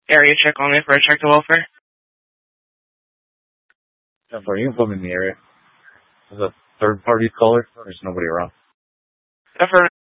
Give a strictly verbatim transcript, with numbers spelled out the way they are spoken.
area check only for a check to welfare. ten four, you can put me in the area. There's a third party caller. There's nobody around. Affirmative.